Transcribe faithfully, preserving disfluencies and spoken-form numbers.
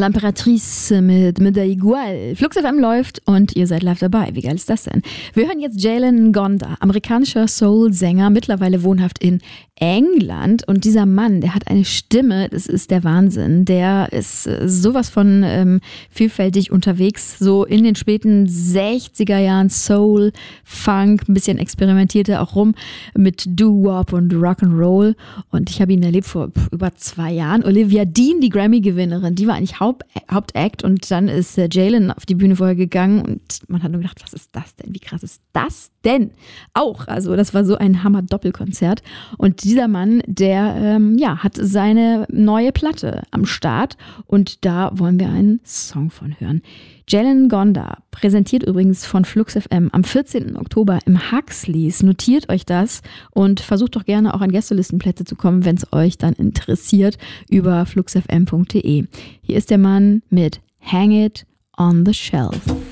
L'Imperatrice mit Me da igual. Flux F M läuft und ihr seid live dabei. Wie geil ist das denn? Wir hören jetzt Jalen Ngonda, amerikanischer Soul-Sänger, mittlerweile wohnhaft in England. Und dieser Mann, der hat eine Stimme, das ist der Wahnsinn. Der ist sowas von ähm, vielfältig unterwegs. So in den späten sechziger Jahren Soul, Funk, ein bisschen experimentierte auch rum mit Doo-Wop und Rock'n'Roll. Und ich habe ihn erlebt vor über zwei Jahren. Olivia Dean, die Grammy-Gewinnerin, die war eigentlich Haupt, Hauptact. Und dann ist äh, Jalen auf die Bühne vorher gegangen. Und man hat nur gedacht, was ist das denn? Wie krass ist das denn? Auch, also das war so ein Hammer-Doppelkonzert. Und dieser Mann, der ähm, ja, hat seine neue Platte am Start und da wollen wir einen Song von hören. Jalen Ngonda, präsentiert übrigens von Flux F M am vierzehnten Oktober im Huxleys. Notiert euch das und versucht doch gerne auch an Gästelistenplätze zu kommen, wenn es euch dann interessiert, über fluxfm punkt de. Hier ist der Mann mit Hang It on the Shelf.